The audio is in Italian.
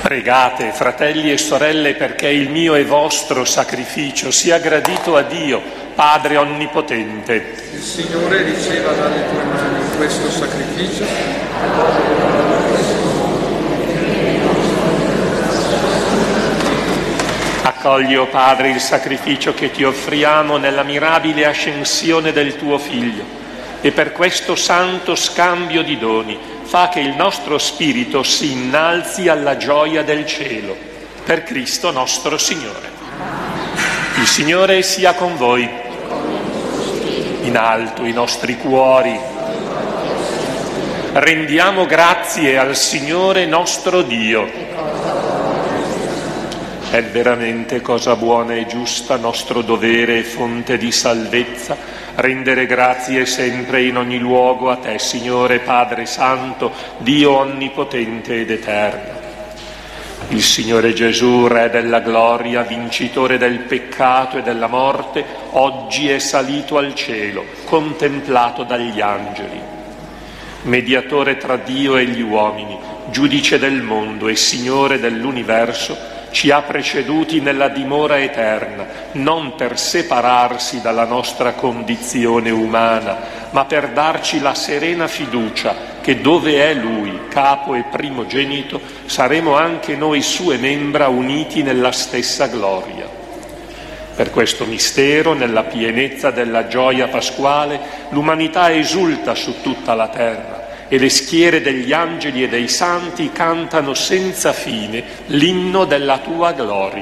Pregate, fratelli e sorelle, perché il mio e vostro sacrificio sia gradito a Dio, Padre Onnipotente. Il Signore riceva dalle tue mani questo sacrificio. Accogli, o Padre, il sacrificio che ti offriamo nella mirabile ascensione del tuo Figlio, e per questo santo scambio di doni fa che il nostro spirito si innalzi alla gioia del cielo. Per Cristo nostro Signore. Il Signore sia con voi. In alto i nostri cuori. Rendiamo grazie al Signore nostro Dio. È veramente cosa buona e giusta, nostro dovere e fonte di salvezza, rendere grazie sempre in ogni luogo a te, Signore Padre Santo, Dio Onnipotente ed Eterno. Il Signore Gesù, Re della gloria, vincitore del peccato e della morte, oggi è salito al cielo, contemplato dagli angeli. Mediatore tra Dio e gli uomini, giudice del mondo e Signore dell'universo, ci ha preceduti nella dimora eterna, non per separarsi dalla nostra condizione umana, ma per darci la serena fiducia che dove è Lui, capo e primogenito, saremo anche noi sue membra uniti nella stessa gloria. Per questo mistero, nella pienezza della gioia pasquale, l'umanità esulta su tutta la terra, e le schiere degli angeli e dei santi cantano senza fine l'inno della tua gloria.